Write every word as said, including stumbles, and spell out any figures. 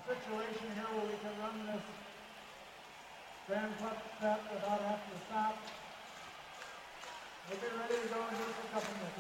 situation here where we can run this grand putt step without having to stop. We'll be ready to go in just a couple minutes.